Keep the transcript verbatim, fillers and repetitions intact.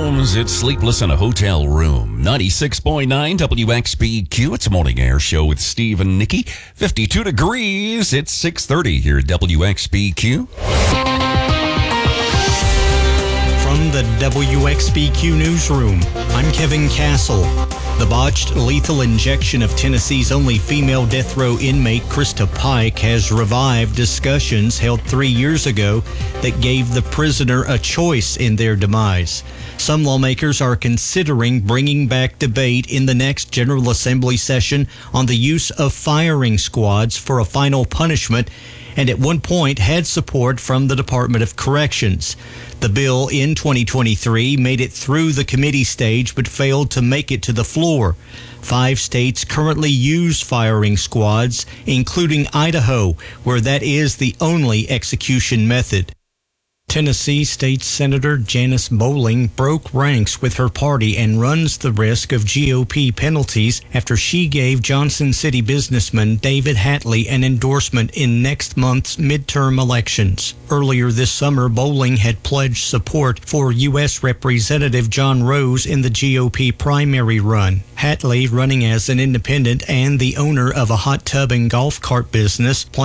Holmes, it's Sleepless in a Hotel Room. ninety-six point nine W X B Q. It's a morning air show with Steve and Nikki. fifty-two degrees. It's six thirty here at W X B Q. From the W X B Q newsroom, I'm Kevin Castle. The botched lethal injection of Tennessee's only female death row inmate, Krista Pike, has revived discussions held three years ago that gave the prisoner a choice in their demise. Some lawmakers are considering bringing back debate in the next General Assembly session on the use of firing squads for a final punishment, and at one point had support from the Department of Corrections. The bill in twenty twenty-three made it through the committee stage but failed to make it to the floor. Five states currently use firing squads, including Idaho, where that is the only execution method. Tennessee State Senator Janice Bowling broke ranks with her party and runs the risk of G O P penalties after she gave Johnson City businessman David Hatley an endorsement in next month's midterm elections. Earlier this summer, Bowling had pledged support for U S Representative John Rose in the G O P primary run. Hatley, running as an independent and the owner of a hot tub and golf cart business,